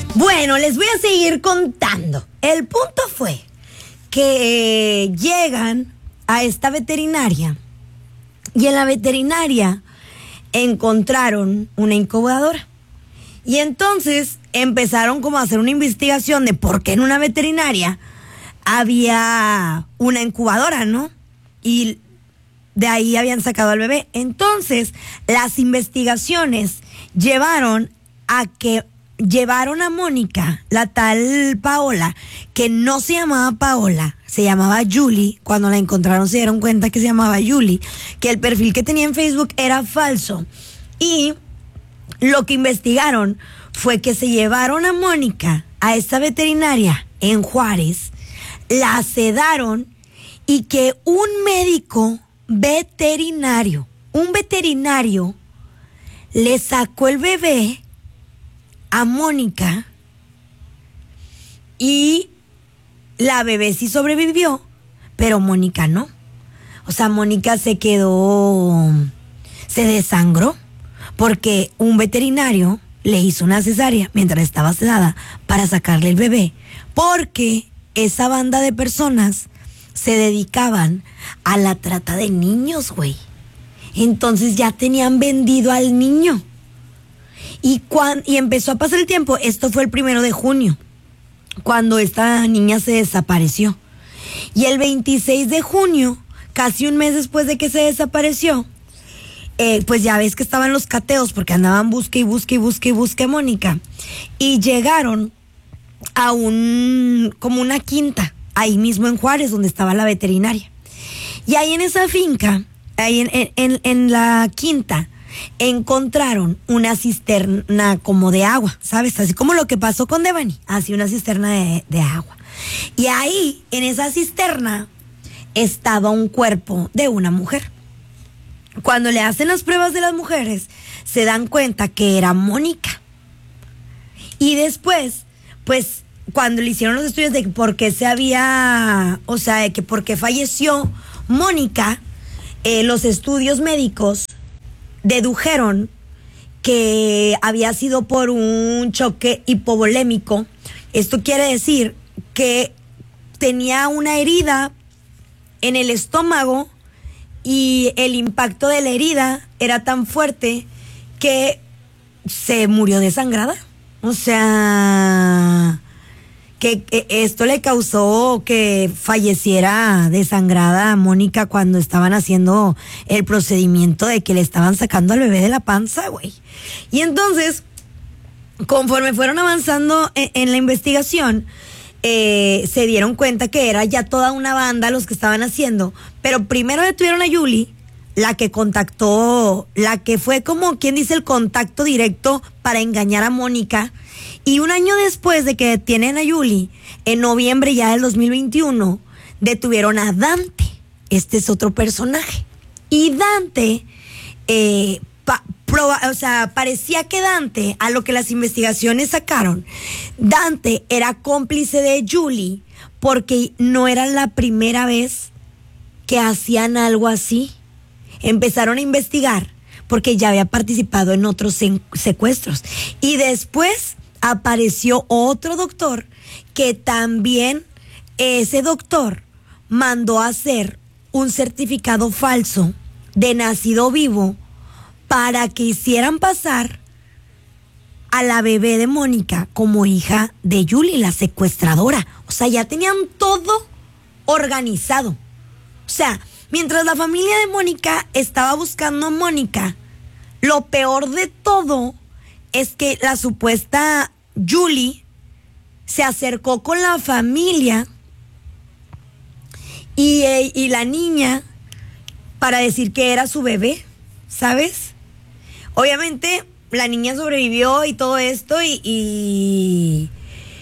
Bueno, les voy a seguir contando. El punto fue que llegan a esta veterinaria y en la veterinaria encontraron una incubadora. Y entonces empezaron como a hacer una investigación de por qué en una veterinaria había una incubadora, ¿no? Y de ahí habían sacado al bebé. Entonces, las investigaciones llevaron a Mónica, la tal Paola, que no se llamaba Paola, se llamaba Julie. Cuando la encontraron se dieron cuenta que se llamaba Julie, que el perfil que tenía en Facebook era falso. Y lo que investigaron fue que se llevaron a Mónica a esta veterinaria en Juárez, la sedaron y que un veterinario, le sacó el bebé a Mónica y la bebé sí sobrevivió, pero Mónica no. O sea, Mónica se desangró porque un veterinario le hizo una cesárea mientras estaba sedada para sacarle el bebé, porque esa banda de personas se dedicaban a la trata de niños, güey. Entonces ya tenían vendido al niño. Y empezó a pasar el tiempo. Esto fue el 1 de junio, cuando esta niña se desapareció. Y el 26 de junio, casi un mes después de que se desapareció, pues ya ves que estaban los cateos porque andaban busque a Mónica. Y llegaron a como una quinta, ahí mismo en Juárez, donde estaba la veterinaria. Y ahí en esa finca, ahí en la quinta, encontraron una cisterna como de agua, ¿sabes? Así como lo que pasó con Devani, así una cisterna de agua. Y ahí, en esa cisterna, estaba un cuerpo de una mujer. Cuando le hacen las pruebas de las mujeres, se dan cuenta que era Mónica. Y después, pues, cuando le hicieron los estudios de por qué de que por qué falleció Mónica, los estudios médicos dedujeron que había sido por un choque hipovolémico. Esto quiere decir que tenía una herida en el estómago y el impacto de la herida era tan fuerte que se murió desangrada. O sea, que esto le causó que falleciera desangrada a Mónica cuando estaban haciendo el procedimiento de que le estaban sacando al bebé de la panza, güey. Y entonces, conforme fueron avanzando en la investigación, se dieron cuenta que era ya toda una banda los que estaban haciendo. Pero primero detuvieron a Julie, la que fue como quien dice el contacto directo para engañar a Mónica. Y un año después de que detienen a Julie, en noviembre ya del 2021, detuvieron a Dante. Este es otro personaje. Y Dante, parecía que Dante, a lo que las investigaciones sacaron, Dante era cómplice de Julie porque no era la primera vez que hacían algo así. Empezaron a investigar porque ya había participado en otros secuestros. Y después apareció otro doctor que también, ese doctor mandó a hacer un certificado falso de nacido vivo para que hicieran pasar a la bebé de Mónica como hija de Julie, la secuestradora. O sea, ya tenían todo organizado. O sea, mientras la familia de Mónica estaba buscando a Mónica, lo peor de todo es que la supuesta Julie se acercó con la familia y la niña para decir que era su bebé, ¿sabes? Obviamente la niña sobrevivió y todo esto y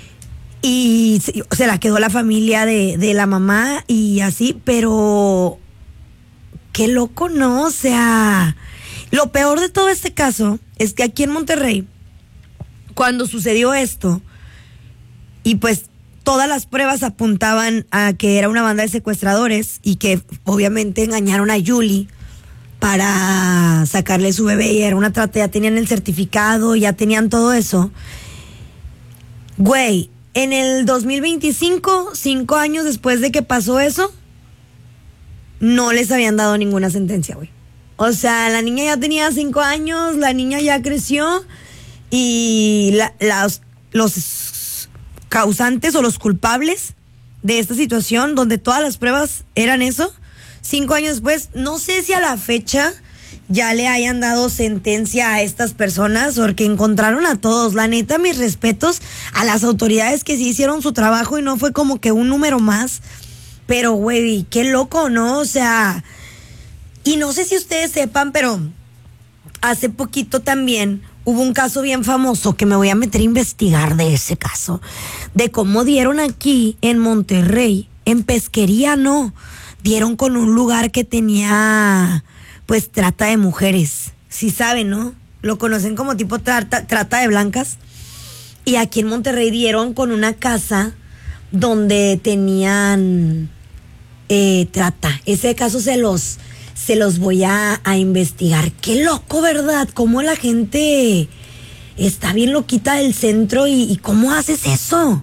se la quedó la familia de la mamá y así, pero qué loco, ¿no? O sea, lo peor de todo este caso es que aquí en Monterrey, cuando sucedió esto, y pues todas las pruebas apuntaban a que era una banda de secuestradores y que obviamente engañaron a Julie para sacarle su bebé y era una trata, ya tenían el certificado, ya tenían todo eso. Güey, en el 2025, 5 años después de que pasó eso, no les habían dado ninguna sentencia, güey. O sea, la niña ya tenía 5 años, la niña ya creció y los causantes o los culpables de esta situación, donde todas las pruebas eran eso, 5 años después, no sé si a la fecha ya le hayan dado sentencia a estas personas, porque encontraron a todos. La neta, mis respetos a las autoridades que sí hicieron su trabajo y no fue como que un número más. Pero, güey, qué loco, ¿no? O sea, y no sé si ustedes sepan, pero hace poquito también hubo un caso bien famoso que me voy a meter a investigar de ese caso, de cómo dieron aquí en Monterrey, en Pesquería, no, dieron con un lugar que tenía, pues, trata de mujeres. Sí saben, ¿no? Lo conocen como tipo trata de blancas. Y aquí en Monterrey dieron con una casa donde tenían trata. Ese caso se los voy a investigar. Qué loco, ¿verdad? Cómo la gente está bien loquita del centro y cómo haces eso.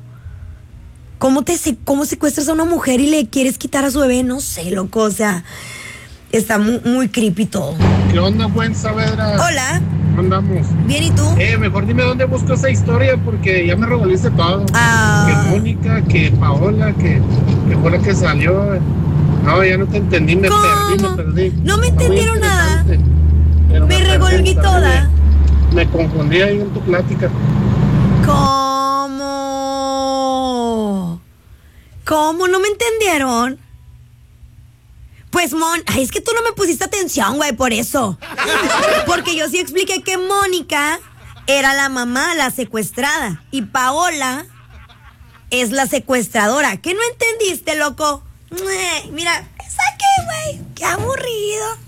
¿Cómo secuestras a una mujer y le quieres quitar a su bebé? No sé, loco, o sea, está muy, muy creepy todo. ¿Qué onda, buen Saavedra? Hola. ¿Cómo andamos? Bien, ¿y tú? Mejor dime dónde busco esa historia porque ya me revolviste todo. Que Mónica, que Paola, que fue la que salió. No, ya no te entendí, me perdí. No me entendieron nada. Me revolví toda. Me confundí ahí en tu plática. ¿Cómo? ¿No me entendieron? Pues, ay, es que tú no me pusiste atención, güey, por eso. Porque yo sí expliqué que Mónica era la mamá, la secuestrada. Y Paola es la secuestradora. ¿Qué no entendiste, loco? Mira, ¿esa qué, güey? Qué aburrido.